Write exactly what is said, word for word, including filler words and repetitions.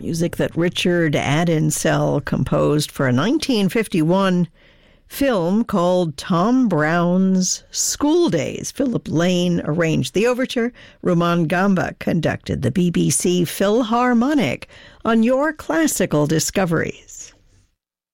music that Richard Addinsell composed for a nineteen fifty-one film called Tom Brown's School Days. Philip Lane arranged the overture. Rumaan Gamba conducted the B B C Philharmonic on Your Classical Discoveries.